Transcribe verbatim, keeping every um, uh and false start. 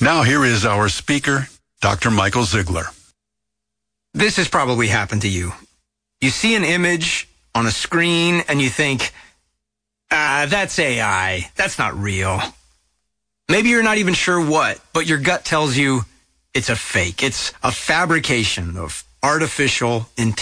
Now here is our speaker, Doctor Michael Ziegler. This has probably happened to you. You see an image on a screen and you think, ah, that's A I. That's not real. Maybe you're not even sure what, but your gut tells you it's a fake. It's a fabrication of artificial intelligence.